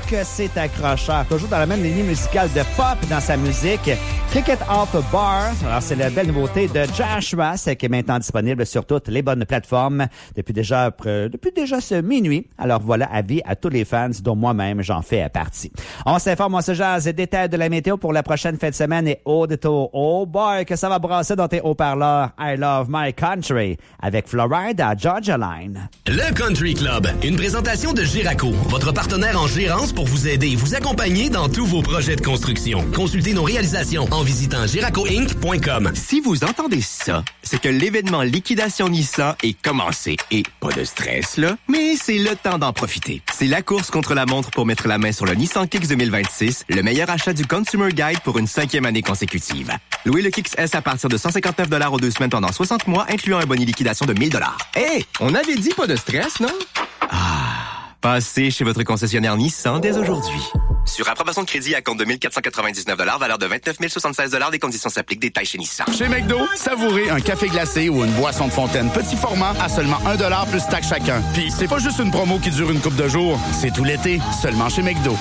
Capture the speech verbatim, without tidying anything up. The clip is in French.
que c'est accrocheur. Toujours dans la même ligne musicale de pop dans sa musique. Cricket Off a Bar. Alors, c'est la belle nouveauté de Joshua, c'est qui est maintenant disponible sur toutes les bonnes plateformes depuis déjà, depuis déjà ce minuit. Alors voilà, avis à tous les fans, dont moi-même, j'en fais partie. On s'informe, on se jase, détails de la météo pour la prochaine fin de semaine et au détour. Oh boy, que ça va brasser dans tes haut-parleurs. I love my country avec Florida Georgia Line. Le Country Club, une présentation de Giraco, votre partenaire en gérance pour vous aider et vous accompagner dans tous vos projets de construction. Consultez nos réalisations en visitant giraco inc point com. Si vous entendez ça, c'est que l'événement Liquidation Nissan est commencé. Et pas de stress, là, mais c'est le temps d'en profiter. C'est la course contre la montre pour mettre la main sur le Nissan Kicks deux mille vingt-six, le meilleur achat du Consumer Guide pour une cinquième année consécutive. Louez le Kicks S à partir de cent cinquante-neuf dollars aux deux semaines pendant soixante mois, incluant un boni liquidation de mille dollars. Hé, hey, on avait dit pas de stress, non? Ah, passez chez votre concessionnaire Nissan dès aujourd'hui. Sur approbation de crédit à compte de mille quatre cent quatre-vingt-dix-neuf dollars, valeur de vingt-neuf mille soixante-seize dollars, des conditions s'appliquent, détails chez Nissan. Chez McDo, savourez un café glacé ou une boisson de fontaine petit format à seulement un dollar plus taxe chacun. Puis c'est pas juste une promo qui dure une couple de jours, c'est tout l'été, seulement chez McDo.